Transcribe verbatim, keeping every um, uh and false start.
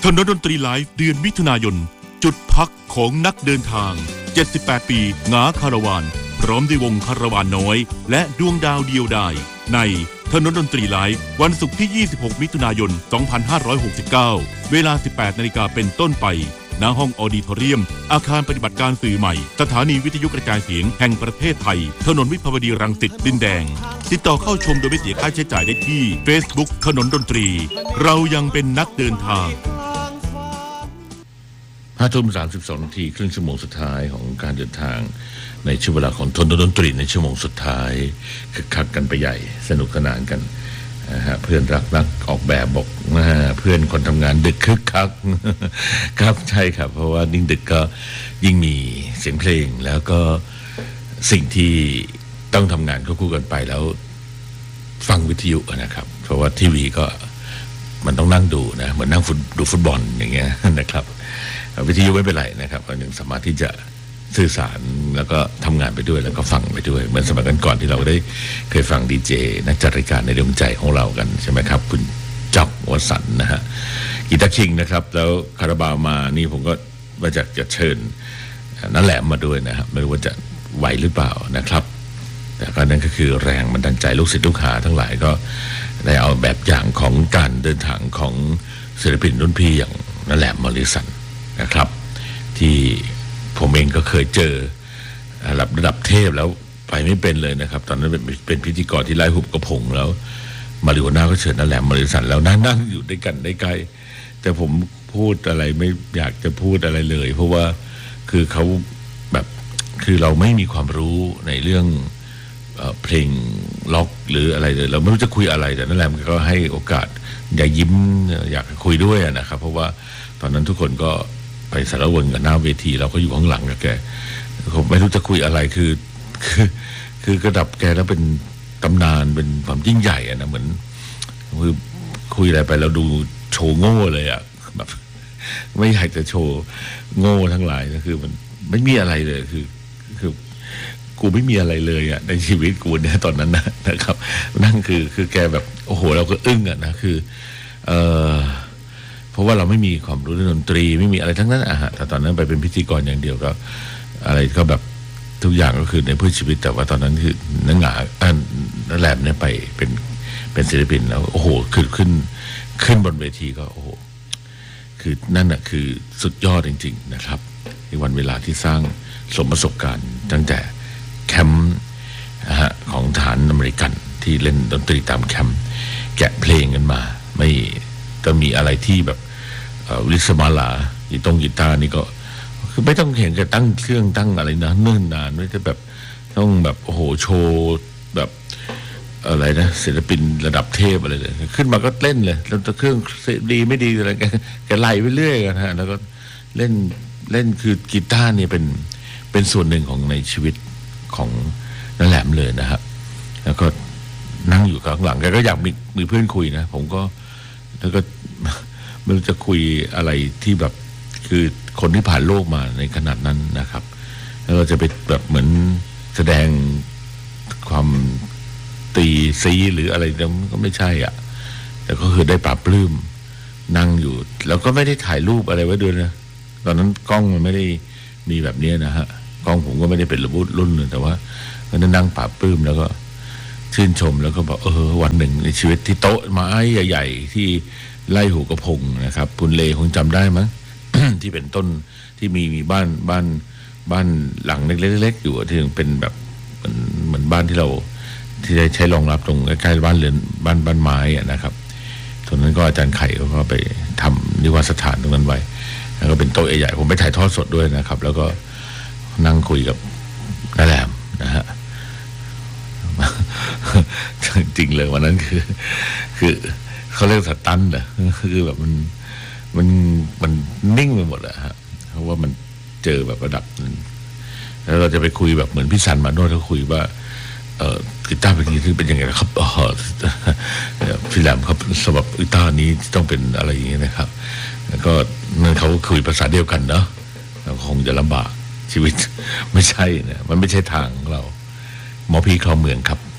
ถนนดนตรีไลฟ์เดือนมิถุนายนจุดพักของนักเดินทางเจ็ดสิบแปดปีงาคาราวานพร้อมด้วยวงคาราวานน้อยและดวงดาวเดียวดายในถนนดนตรีไลฟ์วันศุกร์ที่ยี่สิบหกมิถุนายนสองพันห้าร้อยหกสิบเก้าเวลา สิบแปดนาฬิกาเป็นต้นไปณห้องออดิทอเรียมอาคารปฏิบัติการสื่อใหม่สถานีวิทยุกระจายเสียงแห่งประเทศไทยถนนวิภาวดีรังสิตดินแดงติดต่อเข้าชมโดยไม่เสียค่าใช้จ่ายได้ที่ Facebook ถนนดนตรีเรายังเป็นนักเดินทางห้าทุ่มสามสิบสองนาทีครึ่งชั่วโมงสุดท้ายของการเดินทางในช่วงเวลาของถนนดนตรีในชั่วโมงสุดท้ายคึกคักกันไปใหญ่สนุกสนานกันนะฮะเพื่อนรักนักออกแบบบอกนะเพื่อนคนทำงานดึกคึกคักครับใช่ครับเพราะว่ายิ่งดึกก็ยิ่งมีเสียงเพลงแล้วก็สิ่งที่ต้องทำงานควบคู่กันไปแล้วฟังวิทยุนะครับเพราะว่าทีวีก็มันต้องนั่งดูนะเหมือนนั่งดูฟุตบอลอย่างเงี้ยนะครับวิทยุไม่เป็นไรนะครับก็ยังสามารถที่จะสื่อสารแล้วก็ทำงานไปด้วยแล้วก็ฟังไปด้วยเหมือนสมัยก่อนที่เราได้เคยฟังดีเจนักจัดรายการในดวงใจของเรากันใช่ไหมครับคุณจ๊อกวสันต์นะฮะกีตาร์คิงนะครับแล้วคาราบาวมานี่ผมก็ว่าจะจะเชิญนั่นแหละมาด้วยนะครับไม่รู้ว่าจะไหวหรือเปล่านะครับแต่ก็นั่นก็คือแรงบันดาลใจลูกศิษย์ลูกหาทั้งหลายก็ได้เอาแบบอย่างของการเดินทางของศิลปินรุ่นพี่อย่างนั่นแหละมอริสันนะครับที่ผมเองก็เคยเจอระดับระดับเทพแล้วไปไม่เป็นเลยนะครับตอนนั้นเป็นเป็นพิธีกรที่ไล่หุบกระพงแล้วมาริโอน่าก็เชิญนั่นแหละมอริสันแล้วนั่งนั่งอยู่ด้วยกันได้ใกล้แต่ผมพูดอะไรไม่อยากจะพูดอะไรเลยเพราะว่าคือเขาแบบคือเราไม่มีความรู้ในเรื่องเอ่อเพลงล็อกหรืออะไรเลยเราไม่รู้จะคุยอะไรแต่นั่นแหละมันก็ให้โอกาสอย่ายิ้มอยากคุยด้วยนะครับเพราะว่าตอนนั้นทุกคนก็ไปสารวนกับหน้าเวทีเราก็อยู่ข้างหลังกับแกผมไม่รู้จะคุยอะไรคือคือคือกระดับแกแล้วเป็นตำนานเป็นความยิ่งใหญ่อะนะเหมือนคือคุยอะไรไปเราดูโชว์โง่เลยอะแบบไม่อยากจะโชว์โง่ทั้งหลายก็คือมันไม่มีอะไรเลยคือคือกูไม่มีอะไรเลยอะในชีวิตกูเนี่ยตอนนั้นนะนะครับนั่นคือคือแกแบบโอ้โหเราก็อึ้งอะนะคือเออเพราะว่าเราไม่มีความรู้เรื่องดนตรีไม่มีอะไรทั้งนั้นอะฮะแต่ตอนนั้นไปเป็นพิธีกรอย่างเดียวก็อะไรก็แบบทุกอย่างก็คือในเพื่อชีวิตแต่ว่าตอนนั้นคือนักหนาอันนั่นแหลมเนี่ยไปเป็นเป็นศิลปินแล้วโอ้โหขึ้นขึ้นขึ้นบนเวทีก็โอ้โหคือนั่นน่ะคือสุดยอดจริงๆนะครับในวันเวลาที่สร้างสมประสบการณ์ตั้งแต่แคมป์นะฮะของฐานอเมริกันที่เล่นดนตรีตามแคมป์แกะเพลงกันมาไม่ก็มีอะไรที่แบบวิสมาลาอีตรงกีตาร์นี่ก็คือไม่ต้องเห็นจะตั้งเครื่องตั้งอะไรนะเนิ่นนานไม่จะแบบต้องแบบโอ้โหโชว์แบบอะไรนะศิลปินระดับเทพอะไรเลยขึ้นมาก็เล่นเลยแล้วเครื่องดีไม่ดีอะไรแกแกไล่ไปเรื่อยกันฮะแล้วก็เล่นเล่นคือกีตาร์เนี่ยเป็นเป็นส่วนหนึ่งของในชีวิตของนั่นแหลมเลยนะครับแล้วก็นั่งอยู่ข้างหลังแกก็อยากมีมีเพื่อนคุยนะผมก็แล้วก็ไม่รู้จะคุยอะไรที่แบบคือคนที่ผ่านโลกมาในขนาดนั้นนะครับแล้วเราจะไปแบบเหมือนแสดงความตีซีหรืออะไรก็ไม่ใช่อ่ะแต่ก็คือได้ปราบปลื้มนั่งอยู่แล้วก็ไม่ได้ถ่ายรูปอะไรไว้ด้วยนะตอนนั้นกล้องมันไม่ได้มีแบบนี้นะฮะกล้องผมก็ไม่ได้เป็นระบุรุ่นเลยแต่ว่าก็นั่งปราบปลื้มแล้วก็ชื่นชมแล้วก็บอกเออวันหนึ่งในชีวิตที่โต๊ะไม้ใหญ่ๆที่ไล่หูกระพงนะครับคุณเลคงจำได้มั้ง ที่เป็นต้นที่มีมีบ้านบ้านบ้านหลังเล็กๆอยู่ที่เป็นแบบเหมือนเหมือนบ้านที่เราที่ได้ใช้รองรับตรงใกล้ๆบ้านเรือนบ้านบ้านไม้อะนะครับตรงนั้นก็อาจารย์ไข่ก็ไปทำนิวาสถานตรงนั้นไว้แล้วก็เป็นโต๊ะใหญ่ๆผมไปถ่ายทอดสดด้วยนะครับแล้วก็นั่งคุยกับน้าแหลมนะฮะ จริงเลยวันนั้นคือคือเขาเรียกสตันเหรอคือแบบมันมันมันนิ่งไปหมดอะฮะเพราะว่ามันเจอแบบระดับนึงแล้วเราจะไปคุยแบบเหมือนพี่สันมาโน้ตเขาคุยว่าเออกีตาร์เป็นยังไงเป็นยังไงครับอ๋อพี่แหลมครับสำหรับกีตาร์นี้ต้องเป็นอะไรอย่างเงี้ยนะครับแล้วก็นั่นเขาคุยภาษาเดียวกันเนาะเราคงจะลำบากชีวิตไม่ใช่เนี่ยมันไม่ใช่ทางของเราหมอพีคลองเมืองครับ